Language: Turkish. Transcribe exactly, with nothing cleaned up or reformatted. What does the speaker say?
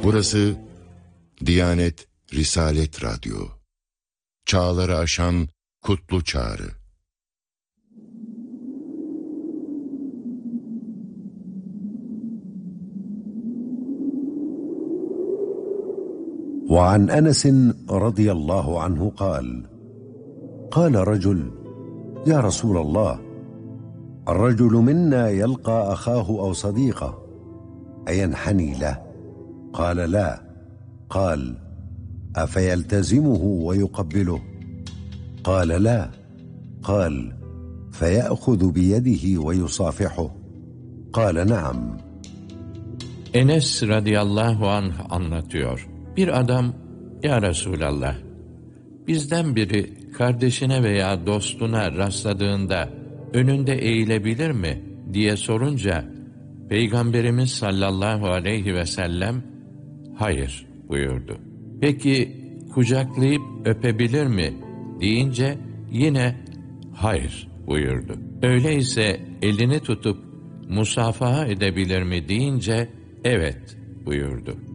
Burası Diyanet Risalet Radyo. Çağları aşan kutlu çağrı. وعن أنس رضي الله عنه قال قال رجل يا رسول الله الرجل منا يلقى أخاه أو صديقه أينحني له؟ قال لا. قال أفيلتزمه ويقبله؟ قال لا. قال فيأخذ بيده ويصافحه؟ قال نعم. Enes radıyallahu anh anlatıyor. Bir adam, ya Resulallah, bizden biri kardeşine veya dostuna rastladığında önünde eğilebilir mi diye sorunca, Peygamberimiz sallallahu aleyhi ve sellem, hayır buyurdu. Peki kucaklayıp öpebilir mi deyince yine hayır buyurdu. Öyleyse elini tutup musafaha edebilir mi deyince evet buyurdu.